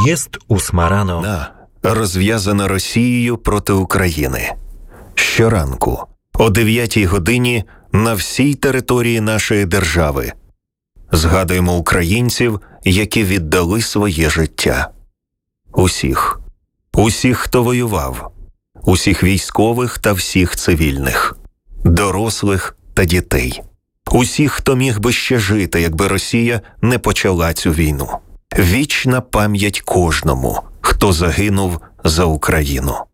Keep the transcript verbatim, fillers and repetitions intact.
В'їзд у Смарано. Війна розв'язана Росією проти України. Щоранку о дев'ятій годині на всій території нашої держави згадуємо українців, які віддали своє життя. Усіх. Усіх, хто воював. Усіх військових та всіх цивільних. Дорослих та дітей. Усіх, хто міг би ще жити, якби Росія не почала цю війну. Вічна пам'ять кожному, хто загинув за Україну.